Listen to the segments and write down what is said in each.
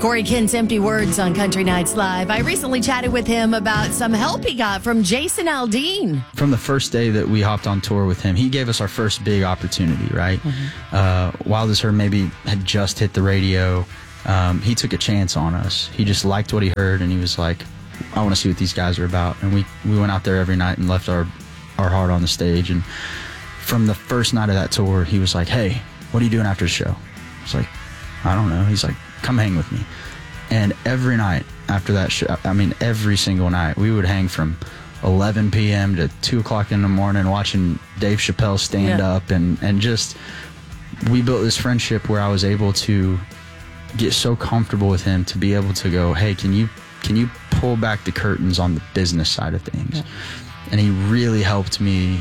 Corey Kent's Empty Words on Country Nights Live. I recently chatted with him about some help he got from Jason Aldean. From the first day that we hopped on tour with him, he gave us our first big opportunity, right? Wild as Her maybe had just hit the radio. He took a chance on us. He just liked what he heard, and he was like, I want to see what these guys are about. And we went out there every night and left our heart on the stage. And from the first night of that tour, he was like, hey, what are you doing after the show? I was like, I don't know. He's like, come hang with me. And every night after that show, every single night, we would hang from 11 p.m. to 2 o'clock in the morning watching Dave Chappelle stand up. And just, we built this friendship where I was able to get so comfortable with him to be able to go, hey, can you pull back the curtains on the business side of things? Yeah. And he really helped me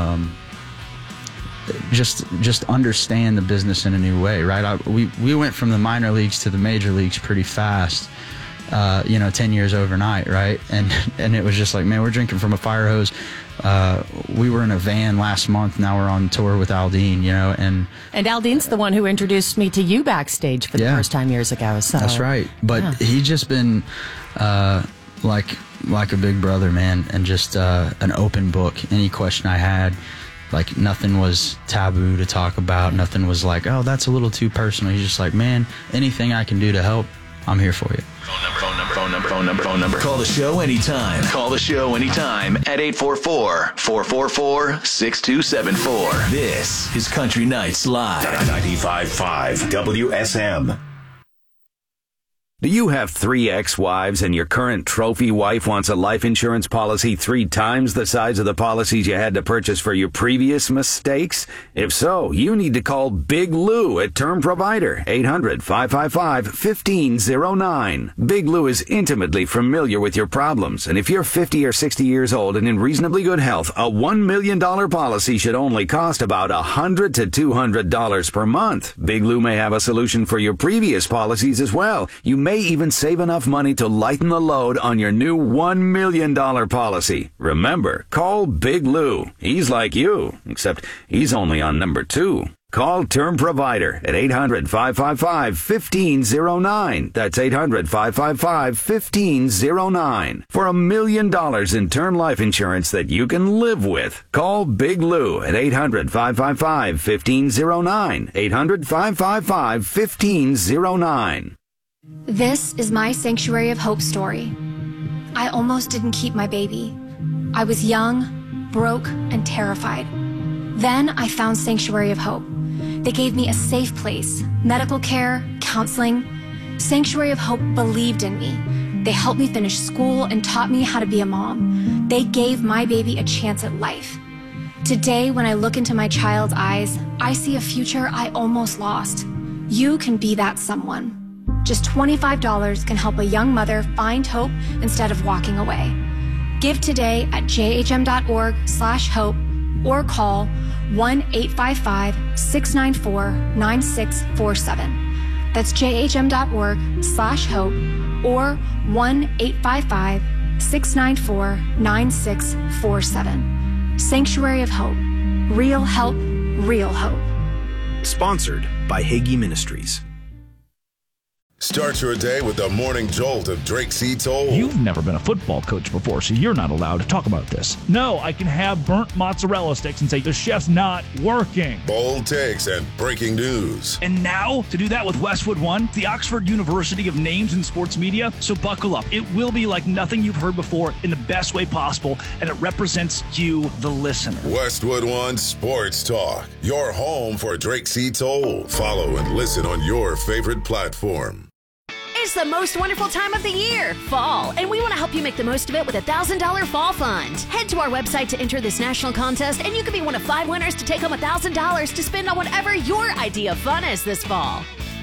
just understand the business in a new way, right? We went from the minor leagues to the major leagues pretty fast, 10 years overnight, right? And it was just like, man, we're drinking from a fire hose. We were in a van last month. Now we're on tour with Aldean, And Aldean's the one who introduced me to you backstage for the first time years ago. So that's right. But he's just been like a big brother, man, and just an open book. Any question I had, like, nothing was taboo to talk about. Nothing was like, oh, that's a little too personal. He's just like, man, anything I can do to help, I'm here for you. Phone number. Call the show anytime. Call the show anytime at 844-444-6274. This is Country Nights Live. 95.5 WSM. Do you have 3 ex-wives and your current trophy wife wants a life insurance policy 3 times the size of the policies you had to purchase for your previous mistakes? If so, you need to call Big Lou at Term Provider, 800-555-1509. Big Lou is intimately familiar with your problems, and if you're 50 or 60 years old and in reasonably good health, a $1 million policy should only cost about $100 to $200 per month. Big Lou may have a solution for your previous policies as well. You may even save enough money to lighten the load on your new $1 million policy. Remember, call Big Lou. He's like you, except he's only on number 2. Call Term Provider at 800-555-1509. That's 800-555-1509. For $1 million in term life insurance that you can live with. Call Big Lou at 800-555-1509. 800-555-1509. This is my Sanctuary of Hope story. I almost didn't keep my baby. I was young, broke, and terrified. Then I found Sanctuary of Hope. They gave me a safe place, medical care, counseling. Sanctuary of Hope believed in me. They helped me finish school and taught me how to be a mom. They gave my baby a chance at life. Today, when I look into my child's eyes, I see a future I almost lost. You can be that someone. Just $25 can help a young mother find hope instead of walking away. Give today at jhm.org/hope or call 1-855-694-9647. That's jhm.org/hope or 1-855-694-9647. Sanctuary of Hope. Real help, real hope. Sponsored by Hagee Ministries. Start your day with the morning jolt of Drake C. Toll. You've never been a football coach before, so you're not allowed to talk about this. No, I can have burnt mozzarella sticks and say the chef's not working. Bold takes and breaking news. And now, to do that with Westwood One, the Oxford University of Names in Sports Media. So buckle up. It will be like nothing you've heard before in the best way possible, and it represents you, the listener. Westwood One Sports Talk. Your home for Drake C. Toll. Follow and listen on your favorite platform. It's the most wonderful time of the year, fall, and we want to help you make the most of it with a $1,000 fall fund. Head to our website to enter this national contest, and you could be one of 5 winners to take home $1,000 to spend on whatever your idea of fun is this fall.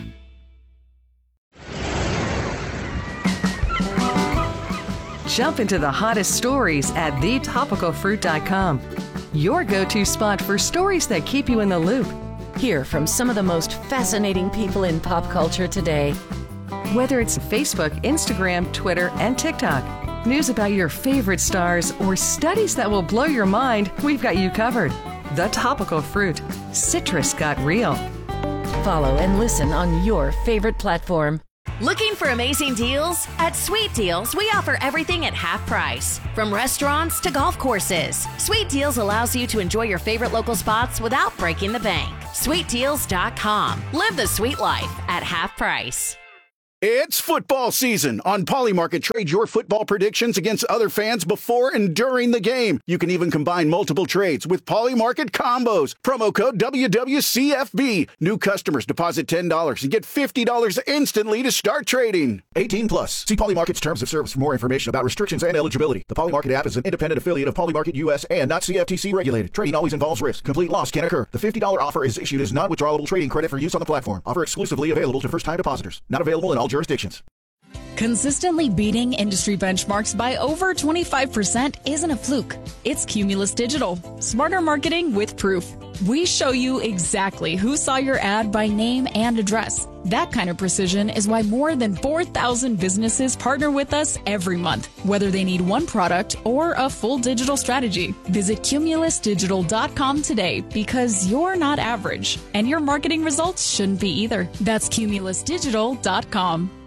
Jump into the hottest stories at thetopicalfruit.com. Your go-to spot for stories that keep you in the loop. Hear from some of the most fascinating people in pop culture today. Whether it's Facebook, Instagram, Twitter, and TikTok, news about your favorite stars, or studies that will blow your mind, we've got you covered. The Topical Fruit. Citrus got real. Follow and listen on your favorite platform. Looking for amazing deals? At Sweet Deals, we offer everything at half price. From restaurants to golf courses, Sweet Deals allows you to enjoy your favorite local spots without breaking the bank. SweetDeals.com. Live the sweet life at half price. It's football season. On Polymarket, trade your football predictions against other fans before and during the game. You can even combine multiple trades with Polymarket combos. Promo code WWCFB. New customers deposit $10 and get $50 instantly to start trading. 18 plus. See Polymarket's terms of service for more information about restrictions and eligibility. The Polymarket app is an independent affiliate of Polymarket US and not CFTC regulated. Trading always involves risk. Complete loss can occur. The $50 offer is issued as non-withdrawable trading credit for use on the platform. Offer exclusively available to first-time depositors. Not available in all jurisdictions. Consistently beating industry benchmarks by over 25% isn't a fluke. It's Cumulus Digital. Smarter marketing with proof. We show you exactly who saw your ad by name and address. That kind of precision is why more than 4,000 businesses partner with us every month, whether they need one product or a full digital strategy. Visit cumulusdigital.com today because you're not average, and your marketing results shouldn't be either. That's cumulusdigital.com.